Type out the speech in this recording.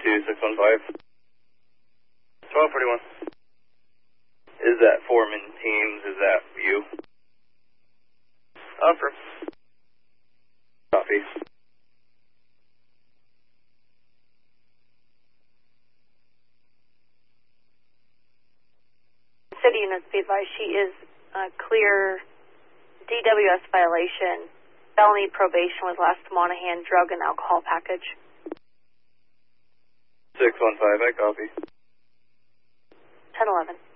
615. 1241. Is that Foreman Teams? Is that you? Upper. Copy. City units be advised she is clear DWS violation, felony probation with last Monaghan drug and alcohol package. 615, I copy. 1011.